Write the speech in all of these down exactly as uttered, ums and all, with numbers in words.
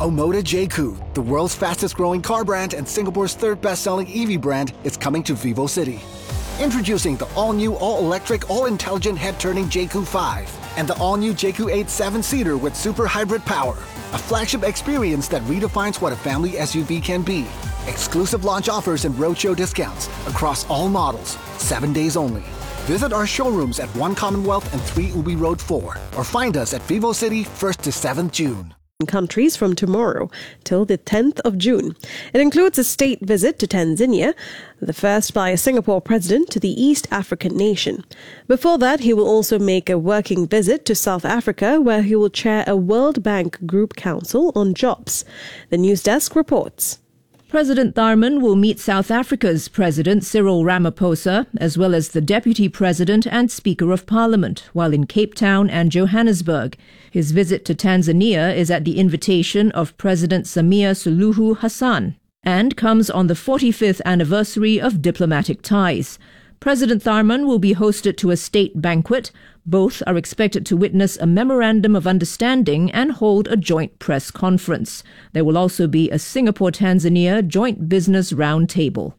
Omoda J C U, the world's fastest growing car brand and Singapore's third best-selling E V brand, is coming to VivoCity. Introducing the all-new, all-electric, all-intelligent head-turning J C U five and the all-new J C U eight seven-seater with super hybrid power. A flagship experience that redefines what a family S U V can be. Exclusive launch offers and roadshow discounts across all models, seven days only. Visit our showrooms at One Commonwealth and three Ubi Road four or find us at VivoCity first to seventh June. Countries from tomorrow till the tenth of June. It includes a state visit to Tanzania, the first by a Singapore president to the East African nation. Before that, he will also make a working visit to South Africa, where he will chair a World Bank Group Council on Jobs. The News Desk reports. President Tharman will meet South Africa's President Cyril Ramaphosa, as well as the Deputy President and Speaker of Parliament, while in Cape Town and Johannesburg. His visit to Tanzania is at the invitation of President Samia Suluhu Hassan and comes on the forty-fifth anniversary of diplomatic ties. President Tharman will be hosted to a state banquet. Both are expected to witness a memorandum of understanding and hold a joint press conference. There will also be a Singapore-Tanzania joint business roundtable.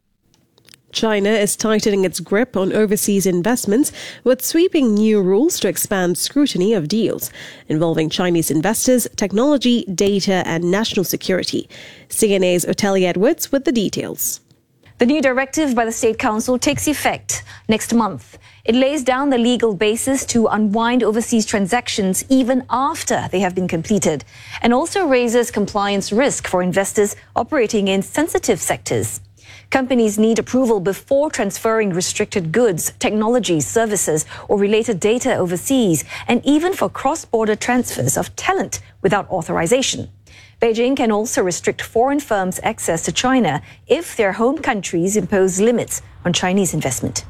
China is tightening its grip on overseas investments with sweeping new rules to expand scrutiny of deals involving Chinese investors, technology, data and national security. C N A's Otelia Edwards with the details. The new directive by the State Council takes effect next month. It lays down the legal basis to unwind overseas transactions even after they have been completed, and also raises compliance risk for investors operating in sensitive sectors. Companies need approval before transferring restricted goods, technology, services, or related data overseas, and even for cross-border transfers of talent without authorization. Beijing can also restrict foreign firms' access to China if their home countries impose limits on Chinese investment.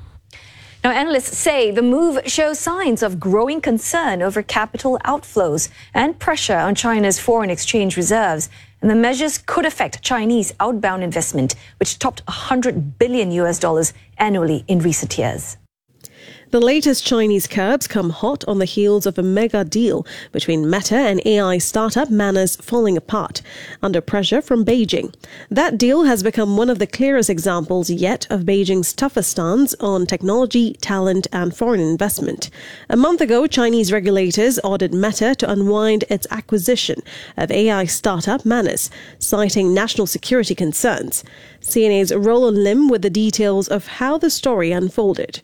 Now, analysts say the move shows signs of growing concern over capital outflows and pressure on China's foreign exchange reserves. And the measures could affect Chinese outbound investment, which topped one hundred billion U S dollars annually in recent years. The latest Chinese curbs come hot on the heels of a mega deal between Meta and A I startup Manus falling apart under pressure from Beijing. That deal has become one of the clearest examples yet of Beijing's tougher stance on technology, talent and foreign investment. A month ago, Chinese regulators ordered Meta to unwind its acquisition of A I startup Manus, citing national security concerns. C N A's Roland Lim with the details of how the story unfolded.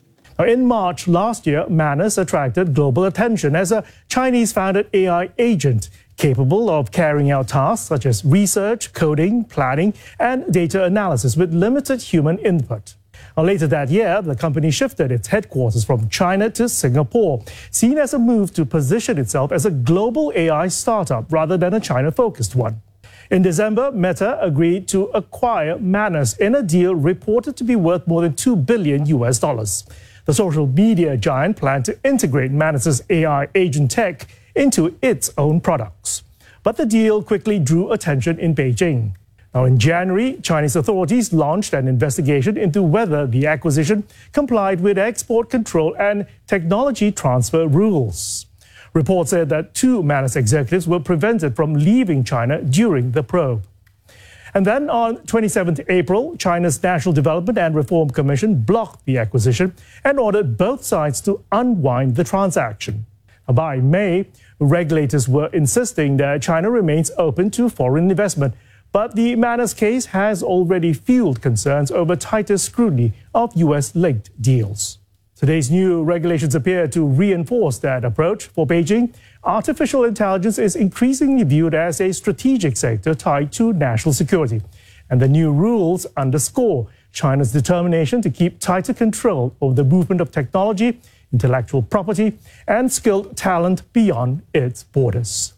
In March last year, Manus attracted global attention as a Chinese-founded A I agent capable of carrying out tasks such as research, coding, planning, and data analysis with limited human input. Now, later that year, the company shifted its headquarters from China to Singapore, seen as a move to position itself as a global A I startup rather than a China-focused one. In December, Meta agreed to acquire Manus in a deal reported to be worth more than two billion U S dollars. The social media giant planned to integrate Manus's A I agent tech into its own products. But the deal quickly drew attention in Beijing. Now, in January, Chinese authorities launched an investigation into whether the acquisition complied with export control and technology transfer rules. Reports said that two Manus executives were prevented from leaving China during the probe. And then on twenty-seventh April, China's National Development and Reform Commission blocked the acquisition and ordered both sides to unwind the transaction. By May, regulators were insisting that China remains open to foreign investment, but the Manus case has already fueled concerns over tighter scrutiny of U S-linked deals. Today's new regulations appear to reinforce that approach. For Beijing, artificial intelligence is increasingly viewed as a strategic sector tied to national security. And the new rules underscore China's determination to keep tighter control over the movement of technology, intellectual property, and skilled talent beyond its borders.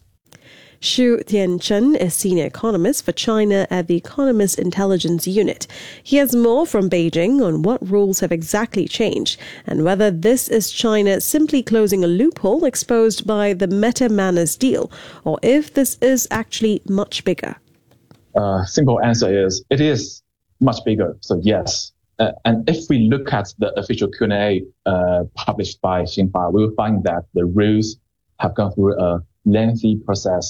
Xu Tianchen is senior economist for China at the Economist Intelligence Unit. He has more from Beijing on what rules have exactly changed and whether this is China simply closing a loophole exposed by the Meta-Manus deal, or if this is actually much bigger. Uh, simple answer is it is much bigger. So yes. Uh, and if we look at the official Q and A uh, published by Xinhua, we will find that the rules have gone through a lengthy process